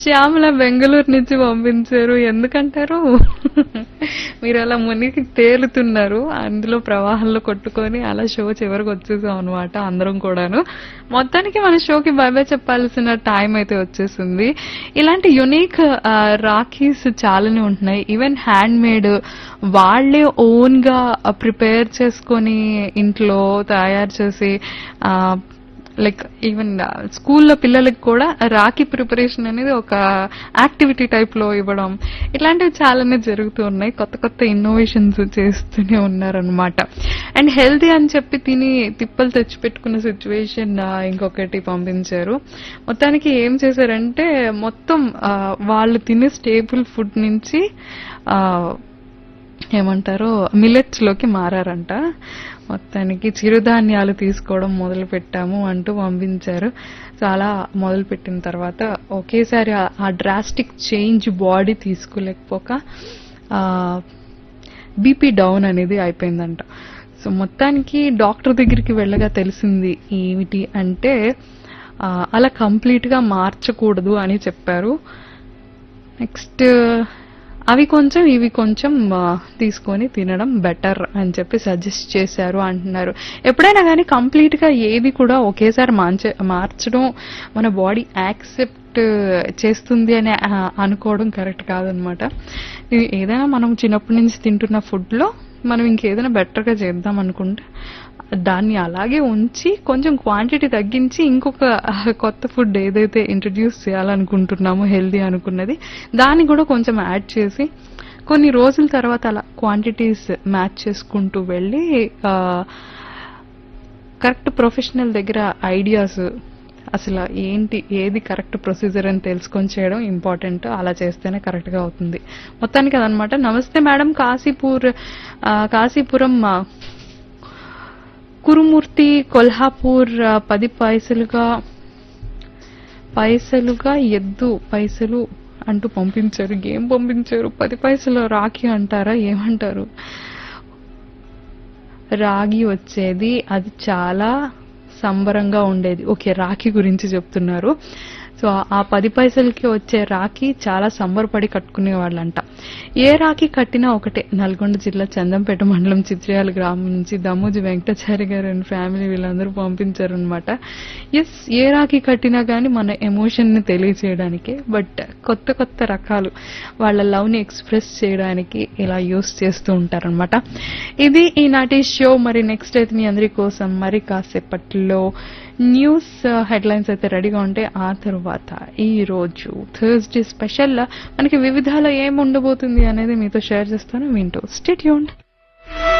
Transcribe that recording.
శ్యామల బెంగళూరు నుంచి పంపించారు. ఎందుకంటారు? మీరు అలా మునిగి తేలుతున్నారు, అందులో ప్రవాహంలో కొట్టుకొని అలా షో చివరికి వచ్చేసాం అనమాట అందరం కూడాను. మొత్తానికి మన షోకి బై బై చెప్పాల్సిన టైం అయితే వచ్చేసింది. ఇలాంటి యునిక్ రాఖీస్ చాలానే ఉంటున్నాయి. ఈవెన్ హ్యాండ్ మేడ్, వాళ్లే ఓన్ గా ప్రిపేర్ చేసుకొని ఇంట్లో తయారు చేసి లైక్ ఈవెన్ స్కూల్లో పిల్లలకి కూడా రాఖీ ప్రిపరేషన్ అనేది ఒక యాక్టివిటీ టైప్ లో ఇవ్వడం, ఇట్లాంటివి చాలానే జరుగుతూ ఉన్నాయి. కొత్త కొత్త ఇన్నోవేషన్స్ చేస్తూనే ఉన్నారనమాట. అండ్ హెల్తీ అని చెప్పి తిని తిప్పలు తెచ్చిపెట్టుకున్న సిచ్యువేషన్ ఇంకొకటి పంపించారు. మొత్తానికి ఏం చేశారంటే మొత్తం వాళ్ళు తినే స్టేబుల్ ఫుడ్ నుంచి ఏమంటారో మిల్లెట్స్ లోకి మారారంట. మొత్తానికి చిరుధాన్యాలు తీసుకోవడం మొదలు పెట్టాము అంటూ పంపించారు. సో అలా మొదలు పెట్టిన తర్వాత ఒకేసారి ఆ drastic change body తీసుకోలేకపోక BP down అనేది అయిపోయిందంట. సో మొత్తానికి డాక్టర్ దగ్గరికి వెళ్ళగా తెలిసింది ఏమిటి అంటే అలా కంప్లీట్ గా మార్చకూడదు అని చెప్పారు. నెక్స్ట్ అవి కొంచెం ఇవి కొంచెం తీసుకొని తినడం బెటర్ అని చెప్పి సజెస్ట్ చేశారు అంటున్నారు. ఎప్పుడైనా కానీ కంప్లీట్ గా ఏది కూడా ఒకేసారి మార్చడం మన బాడీ యాక్సెప్ట్ చేస్తుంది అని అనుకోవడం కరెక్ట్ కాదనమాట. ఏదైనా మనం చిన్నప్పటి నుంచి తింటున్న ఫుడ్ లో మనం ఇంకేదైనా బెటర్ గా చేద్దాం అనుకుంటే దాన్ని అలాగే ఉంచి కొంచెం క్వాంటిటీ తగ్గించి ఇంకొక కొత్త ఫుడ్ ఏదైతే ఇంట్రడ్యూస్ చేయాలనుకుంటున్నామో హెల్దీ అనుకున్నది దాన్ని కూడా కొంచెం యాడ్ చేసి కొన్ని రోజుల తర్వాత అలా క్వాంటిటీస్ మ్యాచ్ చేసుకుంటూ వెళ్ళి కరెక్ట్ ప్రొఫెషనల్ దగ్గర ఐడియాస్ అసలు ఏంటి ఏది కరెక్ట్ ప్రొసీజర్ అని తెలుసుకొని చేయడం ఇంపార్టెంట్. అలా చేస్తేనే కరెక్ట్ గా అవుతుంది. మొత్తానికి అదనమాట. నమస్తే మేడం, కాశీపురం కురుమూర్తి కొల్హాపూర్ 10 పైసలుగా ఎద్దు పైసలు అంటూ పంపించారు. ఏం పంపించారు? 10 పైసలు రాఖీ అంటారా, ఏమంటారు? రాగి వచ్చేది, అది చాలా సంబరంగా ఉండేది. ఓకే, రాఖీ గురించి చెప్తున్నారు. సో ఆ 10 పైసలకి వచ్చే రాఖీ చాలా సంబరపడి కట్టుకునే వాళ్ళంట. ఏ రాఖీ కట్టినా ఒకటే. నల్గొండ జిల్లా చందంపేట మండలం చిత్రయాల గ్రామం నుంచి దమ్మూజి వెంకటాచారి గారు అండ్ ఫ్యామిలీ వీళ్ళందరూ పంపించారు అనమాట. ఎస్, ఏ రాఖీ కట్టినా కానీ మన ఎమోషన్ ని తెలియజేయడానికి, బట్ కొత్త కొత్త రకాలు వాళ్ళ లవ్ ని ఎక్స్ప్రెస్ చేయడానికి ఇలా యూస్ చేస్తూ ఉంటారనమాట. ఇది ఈనాటి షో. మరి నెక్స్ట్ అయితే మీ అందరి కోసం మరి కాసేపట్లో న్యూస్ హెడ్లైన్స్ అయితే రెడీగా ఉంటే ఆ తర్వాత ఈ రోజు థర్స్డే స్పెషల్ మనకి వివిధాలో ఏం ఉండబోతుంది అనేది మీతో షేర్ చేస్తాను. వింటూ స్టే ట్యూన్డ్.